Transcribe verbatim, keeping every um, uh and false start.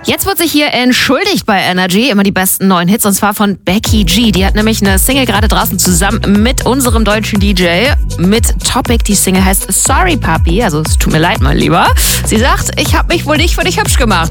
Jetzt wird sich hier entschuldigt bei Energy, immer die besten neuen Hits, und zwar von Becky G. Die hat nämlich eine Single gerade draußen zusammen mit unserem deutschen D J, mit Topic. Die Single heißt Sorry Papi, also es tut mir leid, mein Lieber. Sie sagt, ich habe mich wohl nicht für dich hübsch gemacht.